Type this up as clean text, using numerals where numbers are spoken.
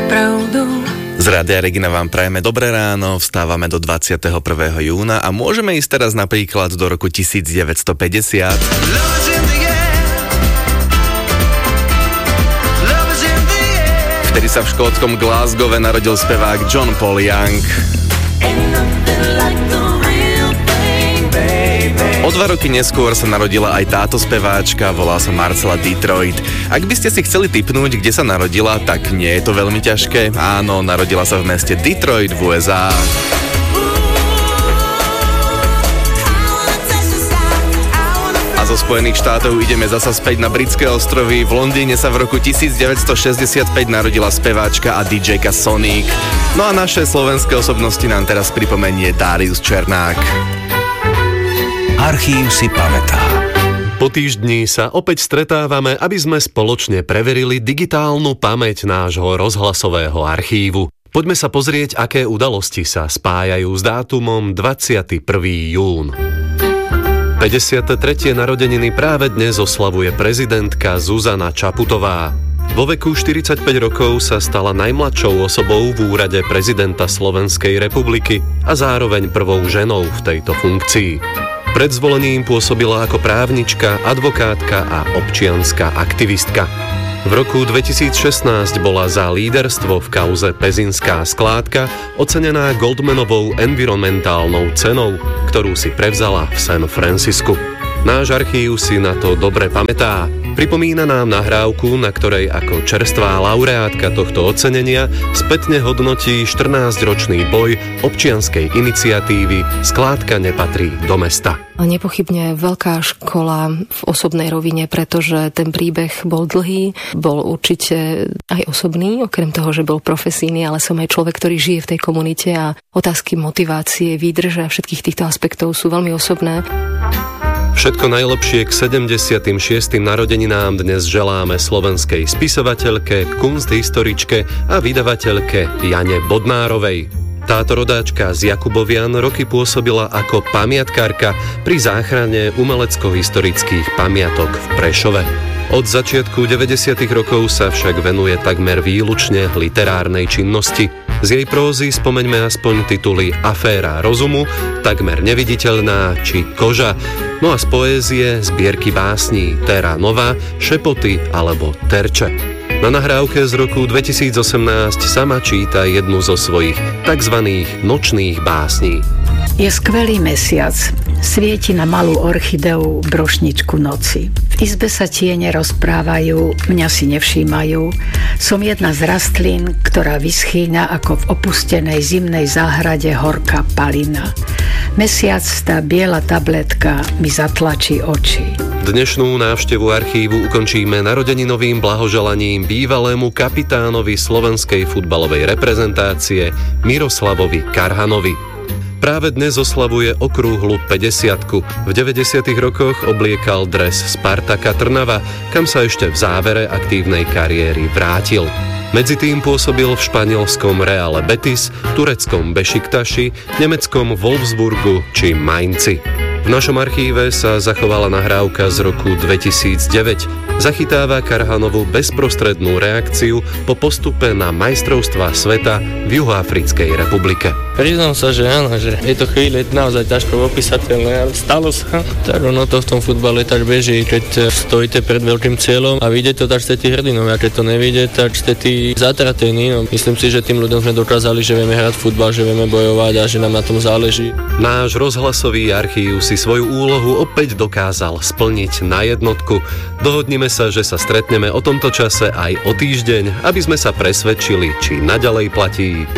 pravdu. Z Rádia Regina vám prajeme dobré ráno, vstávame do 21. júna a môžeme ísť teraz napríklad do roku 1950. Vtedy sa v škótskom Glasgowe narodil spevák John Paul Young. O 2 roky neskôr sa narodila aj táto speváčka, volá sa Marcela Detroit. Ak by ste si chceli tipnúť, kde sa narodila, tak nie je to veľmi ťažké. Áno, narodila sa v meste Detroit v USA. A zo Spojených štátov ideme zasa späť na britské ostrovy. V Londýne sa v roku 1965 narodila speváčka a DJ-ka Sonic. No a naše slovenské osobnosti nám teraz pripomenie Darius Černák. Archív si pamätá. Po týždni sa opäť stretávame, aby sme spoločne preverili digitálnu pamäť nášho rozhlasového archívu. Poďme sa pozrieť, aké udalosti sa spájajú s dátumom 21. jún. 53. narodeniny práve dnes oslavuje prezidentka Zuzana Čaputová. Vo veku 45 rokov sa stala najmladšou osobou v úrade prezidenta Slovenskej republiky a zároveň prvou ženou v tejto funkcii. Pred zvolením pôsobila ako právnička, advokátka a občianska aktivistka. V roku 2016 bola za líderstvo v kauze Pezinská skládka ocenená Goldmanovou environmentálnou cenou, ktorú si prevzala v San Francisku. Náš archív si na to dobre pamätá. Pripomína nám nahrávku, na ktorej ako čerstvá laureátka tohto ocenenia spätne hodnotí 14-ročný boj občianskej iniciatívy Skládka nepatrí do mesta. Nepochybne veľká škola v osobnej rovine, pretože ten príbeh bol dlhý, bol určite aj osobný, okrem toho, že bol profesijný, ale som aj človek, ktorý žije v tej komunite a otázky motivácie, výdrže a všetkých týchto aspektov sú veľmi osobné. Všetko najlepšie k 76. narodeninám dnes želáme slovenskej spisovateľke, kunsthistoričke a vydavateľke Jane Bodnárovej. Táto rodáčka z Jakubovian roky pôsobila ako pamiatkárka pri záchrane umelecko-historických pamiatok v Prešove. Od začiatku 90. rokov sa však venuje takmer výlučne literárnej činnosti. Z jej prózy spomeňme aspoň tituly Aféra rozumu, Takmer neviditeľná či Koža. No a z poézie zbierky básní Terra Nova, Šepoty alebo Terče. Na nahrávke z roku 2018 sama číta jednu zo svojich tzv. Nočných básní. Je skvelý mesiac, svieti na malú orchideu brošničku noci. V izbe sa tiene rozprávajú, mňa si nevšímajú. Som jedna z rastlín, ktorá vyschýňa ako v opustenej zimnej záhrade horká palina. Mesiac, tá biela tabletka mi zatlačí oči. Dnešnú návštevu archívu ukončíme narodeninovým blahoželaním bývalému kapitánovi slovenskej futbalovej reprezentácie Miroslavovi Karhanovi. Práve dnes oslavuje okrúhlu 50-ku. V 90. rokoch obliekal dres Spartaka Trnava, kam sa ešte v závere aktívnej kariéry vrátil. Medzitým pôsobil v španielskom Reale Betis, tureckom Bešiktaši, nemeckom Wolfsburgu či Mainzi. V našom archíve sa zachovala nahrávka z roku 2009. Zachytáva Karhanovu bezprostrednú reakciu po postupe na majstrovstvá sveta v Juhoafrickej republike. Priznám sa, že áno, že je to chvíľa naozaj ťažko opísateľné, ale stalo sa. Tak ono to v tom futbale tak beží, keď stojíte pred veľkým cieľom a vidíte to, tak ste tí hrdinovia, keď to nevidíte, tak ste tí zatratení. No, myslím si, že tým ľuďom sme dokázali, že vieme hrať futbal, že vieme bojovať a že nám na tom záleží. Náš rozhlasový archív si svoju úlohu opäť dokázal splniť na jednotku. Dohodnime sa, že sa stretneme o tomto čase aj o týždeň, aby sme sa presvedčili, či naďalej platí